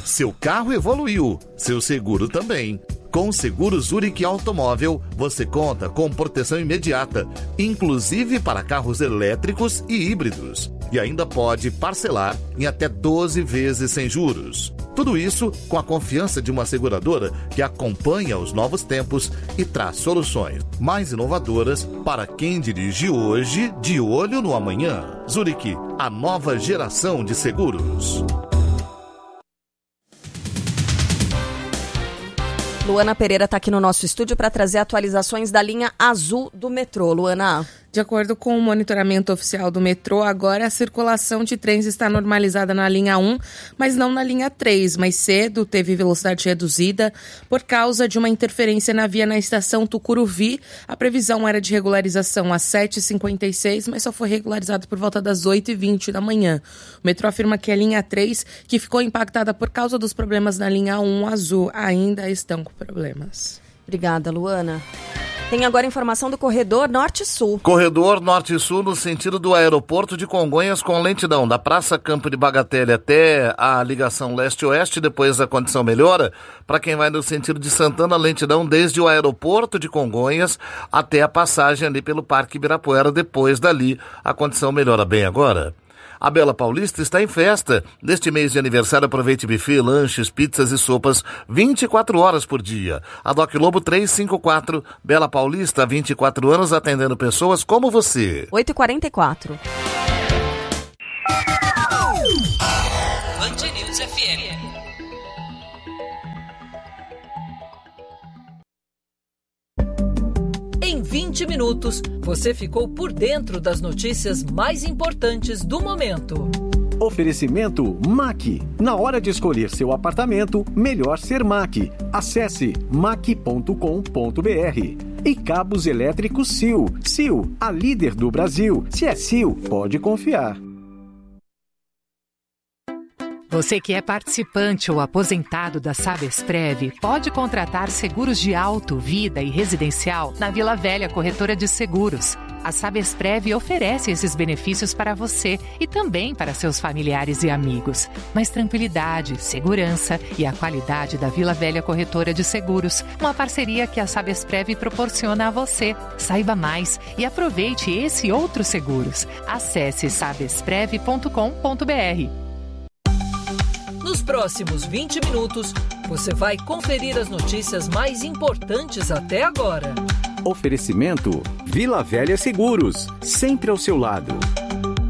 Seu carro evoluiu, seu seguro também. Com o seguro Zurich Automóvel, você conta com proteção imediata, inclusive para carros elétricos e híbridos. E ainda pode parcelar em até 12 vezes sem juros. Tudo isso com a confiança de uma seguradora que acompanha os novos tempos e traz soluções mais inovadoras para quem dirige hoje, de olho no amanhã. Zurich, a nova geração de seguros. Luana Pereira está aqui no nosso estúdio para trazer atualizações da linha azul do metrô. Luana. De acordo com o monitoramento oficial do metrô, agora a circulação de trens está normalizada na linha 1, mas não na linha 3. Mais cedo teve velocidade reduzida por causa de uma interferência na via na estação Tucuruvi. A previsão era de regularização às 7h56, mas só foi regularizado por volta das 8h20 da manhã. O metrô afirma que a linha 3, que ficou impactada por causa dos problemas na linha 1 azul, ainda estão com problemas. Obrigada, Luana. Tem agora informação do Corredor Norte-Sul. Corredor Norte-Sul no sentido do aeroporto de Congonhas com lentidão. Da Praça Campo de Bagatelle até a ligação leste-oeste, depois a condição melhora. Para quem vai no sentido de Santana, lentidão desde o aeroporto de Congonhas até a passagem ali pelo Parque Ibirapuera. Depois dali, a condição melhora bem agora. A Bela Paulista está em festa. Neste mês de aniversário, aproveite buffet, lanches, pizzas e sopas 24 horas por dia. A Doc Lobo 354, Bela Paulista, há 24 anos, atendendo pessoas como você. 8h44. Band News FM. Em 20 minutos, você ficou por dentro das notícias mais importantes do momento. Oferecimento MAC. Na hora de escolher seu apartamento, melhor ser MAC. Acesse mac.com.br. E cabos elétricos Sil. Sil, a líder do Brasil. Se é Sil, pode confiar. Você que é participante ou aposentado da Sabesprev pode contratar seguros de auto, vida e residencial na Vila Velha Corretora de Seguros. A Sabesprev oferece esses benefícios para você e também para seus familiares e amigos. Mais tranquilidade, segurança e a qualidade da Vila Velha Corretora de Seguros. Uma parceria que a Sabesprev proporciona a você. Saiba mais e aproveite esse e outros seguros. Acesse sabesprev.com.br. Nos próximos 20 minutos, você vai conferir as notícias mais importantes até agora. Oferecimento Vila Velha Seguros, sempre ao seu lado.